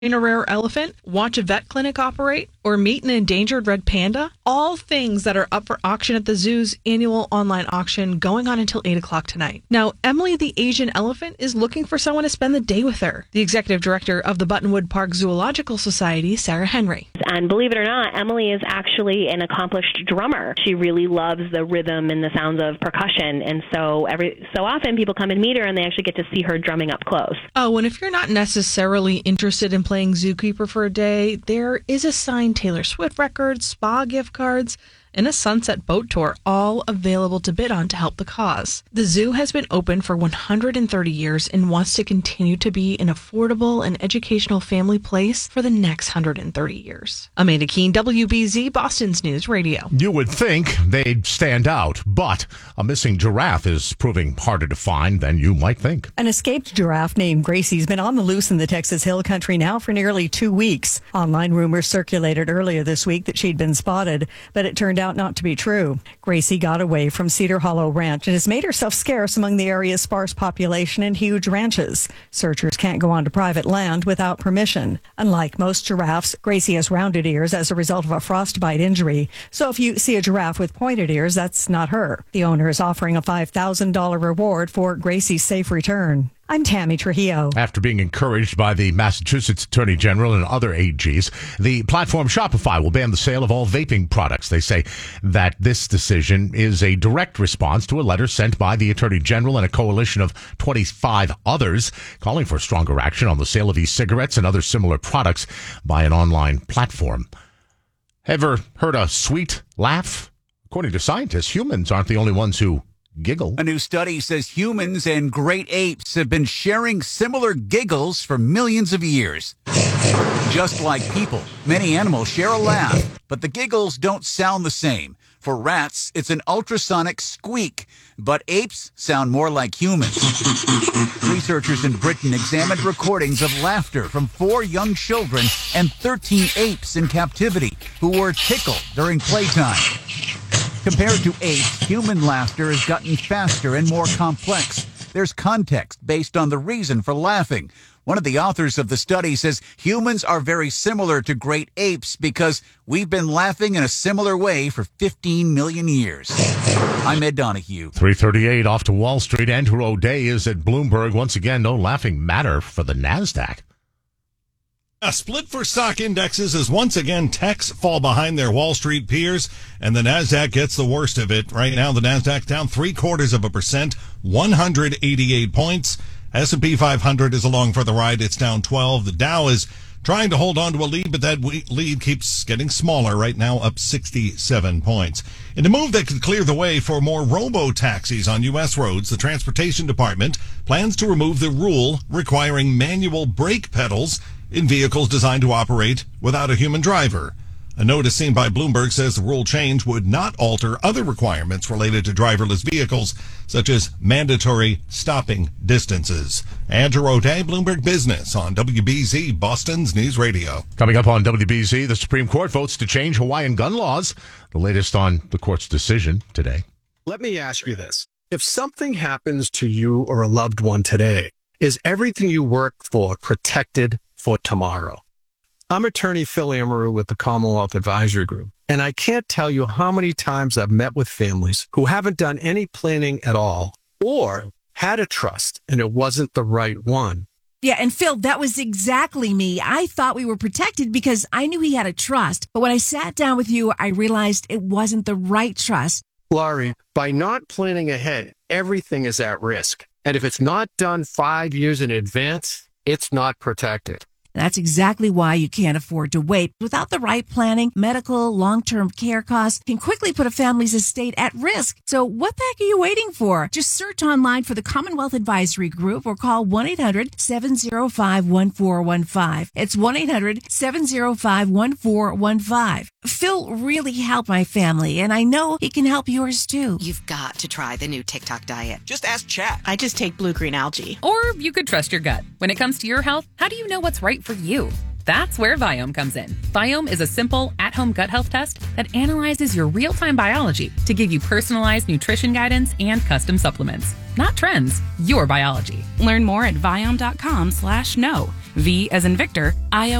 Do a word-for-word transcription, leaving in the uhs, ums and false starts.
train a rare elephant, watch a vet clinic operate, or meet an endangered red panda? All things that are up for auction at the zoo's annual online auction going on until eight o'clock tonight. Now, Emily the Asian elephant is looking for someone to spend the day with her. The executive director of the Buttonwood Park Zoological Society, Sarah Henry. And believe it or not, Emily is actually an accomplished drummer. She really loves the rhythm and the sounds of percussion. And so every so often people come and meet her and they actually get to see her drumming up close. Oh, and if you're not necessarily interested in playing Zookeeper for a day, there is a signed Taylor Swift record, spa gift cards, and a sunset boat tour, all available to bid on to help the cause. The zoo has been open for one hundred thirty years and wants to continue to be an affordable and educational family place for the next one hundred thirty years. Amanda Keene, W B Z, Boston's News Radio. You would think they'd stand out, but a missing giraffe is proving harder to find than you might think. An escaped giraffe named Gracie's been on the loose in the Texas Hill Country now for nearly two weeks. Online rumors circulated earlier this week that she'd been spotted, but it turned out not to be true. Gracie got away from Cedar Hollow Ranch and has made herself scarce among the area's sparse population and huge ranches. Searchers can't go onto private land without permission. Unlike most giraffes, Gracie has rounded ears as a result of a frostbite injury. So if you see a giraffe with pointed ears, that's not her. The owner is offering a five thousand dollars reward for Gracie's safe return. I'm Tammy Trujillo. After being encouraged by the Massachusetts Attorney General and other A Gs, the platform Shopify will ban the sale of all vaping products. They say that this decision is a direct response to a letter sent by the Attorney General and a coalition of twenty-five others calling for stronger action on the sale of e-cigarettes and other similar products by an online platform. Ever heard a sweet laugh? According to scientists, humans aren't the only ones who giggle. A new study says humans and great apes have been sharing similar giggles for millions of years. Just like people, many animals share a laugh, but the giggles don't sound the same. For rats, it's an ultrasonic squeak, but apes sound more like humans. Researchers in Britain examined recordings of laughter from four young children and thirteen apes in captivity who were tickled during playtime. Compared to apes, human laughter has gotten faster and more complex. There's context based on the reason for laughing. One of the authors of the study says humans are very similar to great apes because we've been laughing in a similar way for fifteen million years. I'm Ed Donahue. three thirty-eight off to Wall Street. Andrew O'Day is at Bloomberg. Once again, no laughing matter for the NASDAQ. A split for stock indexes as once again techs fall behind their Wall Street peers, and the NASDAQ gets the worst of it. Right now, the NASDAQ down three quarters of a percent, one hundred eighty-eight points. S and P five hundred is along for the ride. It's down twelve. The Dow is trying to hold on to a lead, but that lead keeps getting smaller. Right now, up sixty-seven points. In a move that could clear the way for more robo-taxis on U S roads, the Transportation Department plans to remove the rule requiring manual brake pedals in vehicles designed to operate without a human driver. A notice seen by Bloomberg says the rule change would not alter other requirements related to driverless vehicles, such as mandatory stopping distances. Andrew O'Day, Bloomberg Business on W B Z, Boston's News Radio. Coming up on W B Z, the Supreme Court votes to change Hawaiian gun laws. The latest on the court's decision today. Let me ask you this. If something happens to you or a loved one today, is everything you worked for protected for tomorrow? I'm attorney Phil Amaru with the Commonwealth Advisory Group, and I can't tell you how many times I've met with families who haven't done any planning at all or had a trust and it wasn't the right one. Yeah, and Phil, that was exactly me. I thought we were protected because I knew he had a trust, but when I sat down with you, I realized it wasn't the right trust. Laurie, by not planning ahead, everything is at risk. And if it's not done five years in advance, it's not protected. That's exactly why you can't afford to wait. Without the right planning, medical, long-term care costs can quickly put a family's estate at risk. So what the heck are you waiting for? Just search online for the Commonwealth Advisory Group or call one eight hundred seven oh five one four one five. It's one eight hundred seven oh five one four one five. Phil really helped my family, and I know he can help yours too. You've got to try the new TikTok diet. Just ask Chat. I just take blue-green algae. Or you could trust your gut. When it comes to your health, how do you know what's right for you? That's where Viome comes in. Viome is a simple, at-home gut health test that analyzes your real-time biology to give you personalized nutrition guidance and custom supplements. Not trends, your biology. Learn more at Viome dot com slash no. V as in Victor, I O